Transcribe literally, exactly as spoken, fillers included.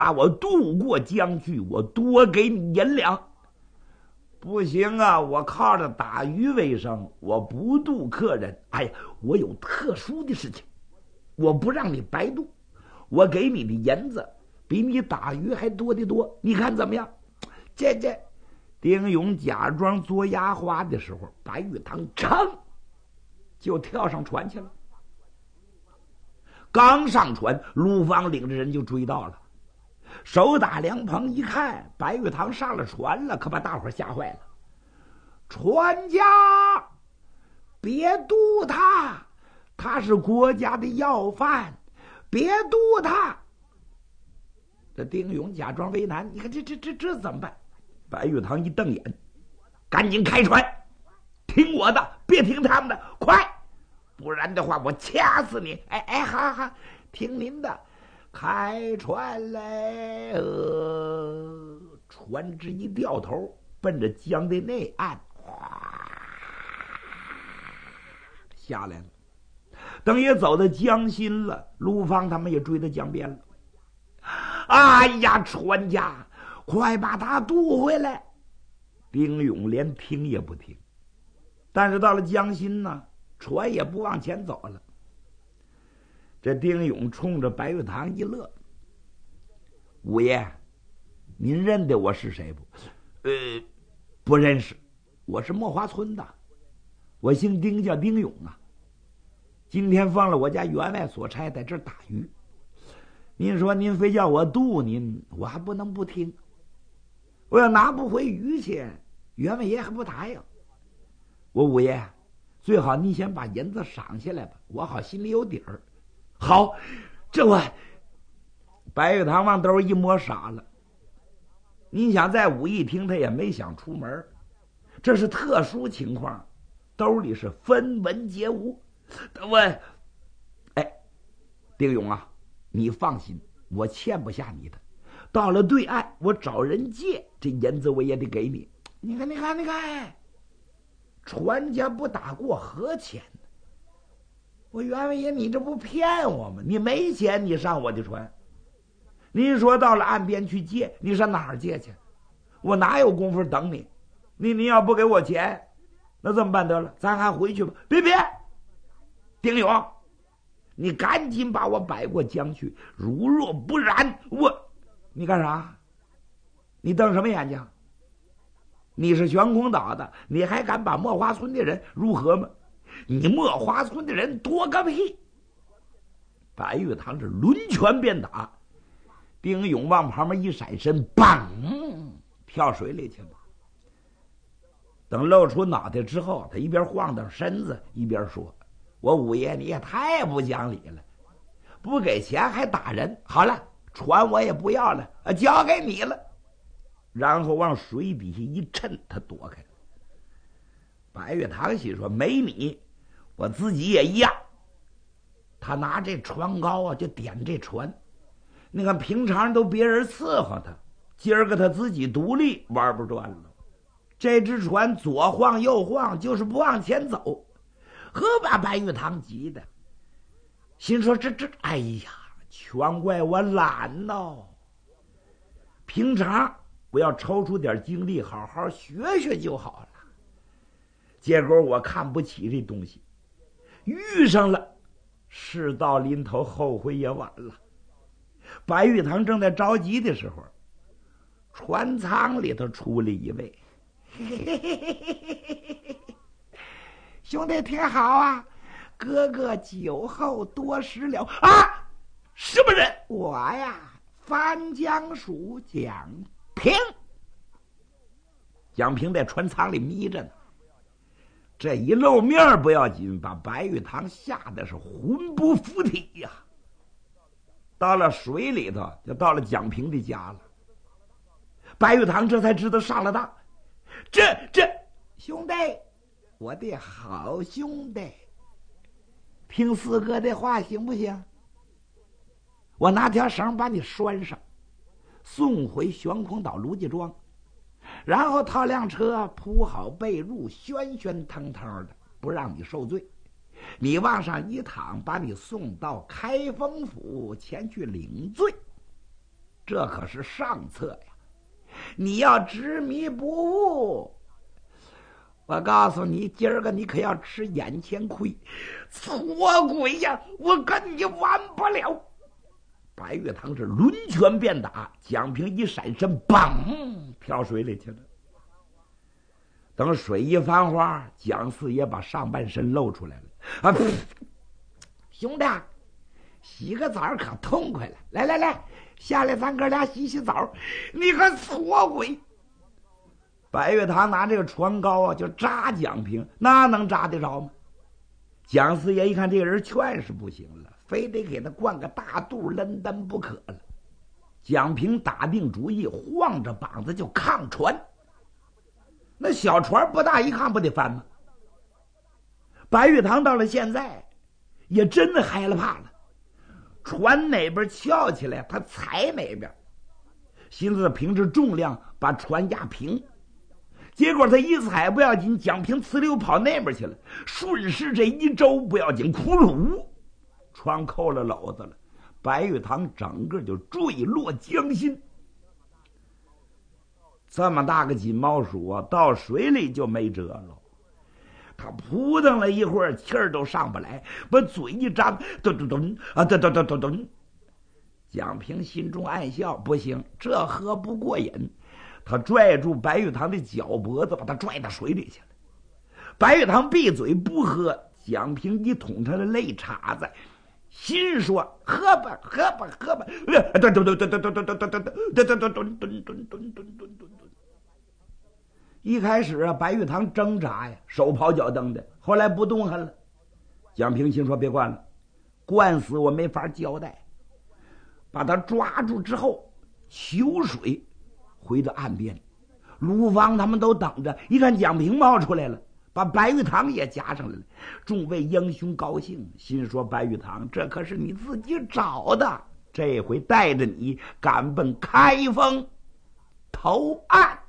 啊，我渡过江去，我多给你银两。不行啊，我靠着打鱼为生，我不渡客人。哎呀，我有特殊的事情，我不让你白渡，我给你的银子比你打鱼还多得多，你看怎么样？这这，丁勇假装做牙花的时候，白玉堂噌就跳上船去了。刚上船，卢芳领着人就追到了。手打凉棚一看，白玉堂上了船了，可把大伙吓坏了。船家，别渡他，他是国家的要犯，别渡他。这丁勇假装为难，你看这这这这怎么办？白玉堂一瞪眼，赶紧开船，听我的，别听他们的，快！不然的话，我掐死你！哎哎，好好，听您的，开船嘞！呃，船只一掉头，奔着江的内岸，哗，下来了。等也走到江心了，卢芳他们也追到江边了。哎呀，船家，快把他渡回来！丁勇连听也不听，但是到了江心呢，船也不往前走了。这丁勇冲着白玉堂一乐：“五爷，您认得我是谁不？”“呃，不认识，我是墨华村的，我姓丁，叫丁勇啊。今天放了我家员外所差，在这儿打鱼。您说您非叫我渡您，我还不能不听。我要拿不回鱼去，员外爷还不答应。我五爷，最好你先把银子赏下来吧，我好心里有底儿。”“好，这我……”白玉堂往兜一摸，傻了。你想在武义厅，他也没想出门，这是特殊情况，兜里是分文皆无。我，哎，丁勇啊，你放心，我欠不下你的。到了对岸，我找人借，这银子我也得给你。你看，你看，你看，船家不打过河钱呢。我员外爷，你这不骗我吗？你没钱，你上我的船。您说到了岸边去借，你上哪儿借去？我哪有功夫等你？你你要不给我钱，那这么办得了？咱还回去吧。别别，丁勇，你赶紧把我摆过江去，如若不然，我……你干啥？你瞪什么眼睛？你是悬空岛的，你还敢把墨花村的人如何吗？你墨花村的人多个屁！白玉堂是抡拳便打，丁勇往旁边一闪身，砰，跳水里去了。等露出脑袋之后，他一边晃荡身子一边说：“我五爷你也太不讲理了，不给钱还打人。好了，船我也不要了，交给你了。”然后往水底下一沉，他躲开了。白玉堂心说：“没你，我自己也一样。”他拿这船篙啊，就点这船。你看平常都别人伺候他，今儿个他自己独立玩不转了。这只船左晃右晃，就是不往前走，呵，把白玉堂急的，心说：“这这，哎呀，全怪我懒喽！平常我要抽出点精力，好好学学就好了。结果我看不起这东西，遇上了，事到临头，后悔也晚了。”白玉堂正在着急的时候，船舱里头出了一位。嘿嘿嘿嘿嘿嘿，兄弟挺好啊，哥哥酒后多食了啊！什么人？我呀，番江署蒋平。蒋平在船舱里眯着呢，这一露面不要紧，把白玉堂吓得是魂不附体呀、啊。到了水里头，就到了蒋平的家了。白玉堂这才知道上了当。这这兄弟，我的好兄弟，听四哥的话行不行？我拿条绳把你拴上，送回悬空岛卢家庄，然后套辆车铺好被褥，喧喧腾腾的，不让你受罪。你往上一躺，把你送到开封府前去领罪。 这可是上策呀！你要执迷不悟，我告诉你，今儿个你可要吃眼前亏！错鬼呀，我跟你完不了！白玉堂是抡拳便打，蒋平一闪身，嘣，跳水里去了。等水一翻花，蒋四爷把上半身露出来了。啊，兄弟，洗个澡可痛快了！来来来，下来，咱哥俩洗洗澡。你个错鬼！白玉堂拿这个船篙啊，就扎蒋平，那能扎得着吗？蒋四爷一看这个人劝是不行了，非得给他灌个大肚扔灯不可了。蒋平打定主意，晃着膀子就抗船。那小船不大，一看不得翻吗？白玉堂到了现在也真的害了怕了，船哪边翘起来他踩哪边，寻思凭着重量把船压平。结果他一踩不要紧，蒋平呲溜跑那边去了，顺势这一周不要紧，窟窿，船扣了篓子了，白玉堂整个就坠落江心。这么大个金毛鼠啊，到水里就没辙了。他扑腾了一会儿，气儿都上不来，把嘴一张，咚咚咚啊，咚咚咚咚咚。蒋平心中暗笑，不行，这喝不过瘾。他拽住白玉堂的脚脖子，把他拽到水里去了。白玉堂闭嘴不喝，蒋平一捅他的肋叉子，心说：“喝吧，喝吧，喝吧！”咚咚咚咚咚咚咚咚咚咚咚咚咚咚咚咚咚咚咚。一开始啊，白玉堂挣扎呀，手跑脚蹬的，后来不动弹了。蒋平心说：“别灌了，灌死我没法交代。”把他抓住之后，求水回到岸边。卢芳他们都等着，一看蒋平冒出来了，把白玉堂也夹上来了。众位英雄高兴，心说：“白玉堂，这可是你自己找的，这回带着你赶奔开封投案。”